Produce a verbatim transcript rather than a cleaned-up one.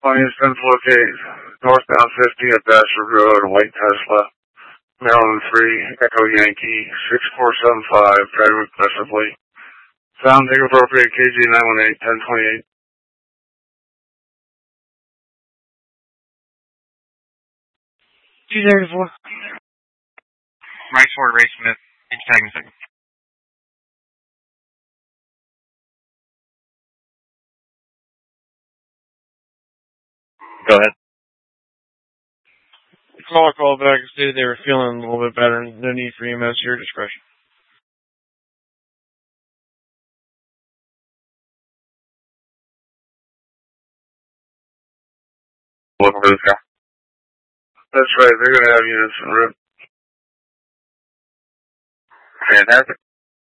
Planes ten to locate northbound fifty at Bashford Road, White Tesla, Maryland three, Echo Yankee, six four seven five, driving aggressively. Sound take appropriate, K G nine one eight, ten twenty-eight. two thirty-four. Rice Ford Ray Smith, inch tagging second. Go ahead. The caller called back and stated they were feeling a little bit better and no need for E M S, your discretion. Looking for this guy? That's right, they're going to have units en route. Fantastic.